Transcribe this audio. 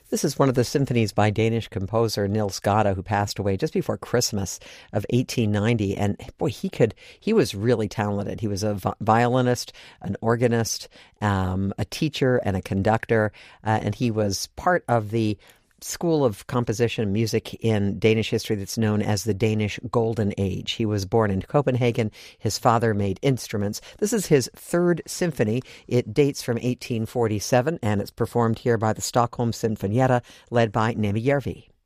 This is one of the symphonies by Danish composer Niels Gade, who passed away just before Christmas of 1890. And boy, he was really talented. He was a violinist, an organist, a teacher, and a conductor. And he was part of the school of composition and music in Danish history that's known as the Danish Golden Age. He was born in Copenhagen. His father made instruments. This is his third symphony. It dates from 1847, and it's performed here by the Stockholm Sinfonietta, led by Nemi Järvi.